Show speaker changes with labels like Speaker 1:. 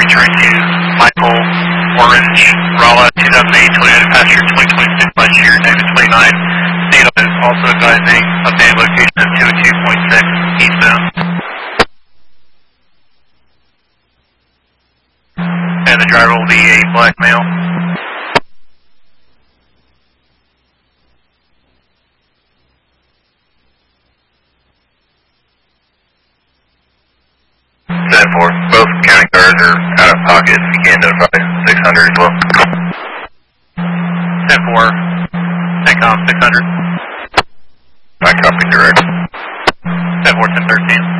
Speaker 1: return to Michael Orange, Raleigh, 2008, Toyota Passenger 2026 by year, negative 29. State is also advising updated location of 202.6 eastbound. And the driver will be a black male. Both county cars are out of pocket. You can notify 600 as well. 10-4, TECOM 600. I copy direct. 10-4, 10-13.